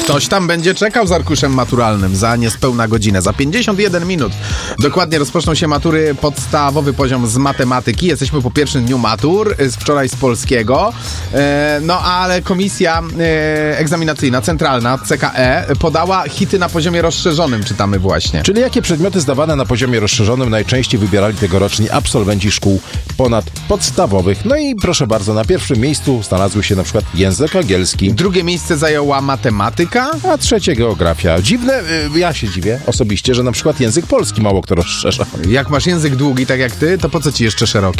Ktoś tam będzie czekał z arkuszem maturalnym za niespełna godzinę. Za 51 minut dokładnie rozpoczną się matury, podstawowy poziom z matematyki. Jesteśmy po pierwszym dniu matur, wczoraj z polskiego. No ale komisja egzaminacyjna, centralna, CKE, podała hity na poziomie rozszerzonym, czytamy właśnie. Czyli jakie przedmioty zdawane na poziomie rozszerzonym najczęściej wybierali tegoroczni absolwenci szkół ponadpodstawowych? No i proszę bardzo, na pierwszym miejscu znalazły się na przykład język angielski. Drugie miejsce zajęła matematyka. A trzecie geografia. Dziwne, ja się dziwię osobiście, że na przykład język polski mało kto rozszerza. Jak masz język długi, tak jak ty, to po co ci jeszcze szeroki?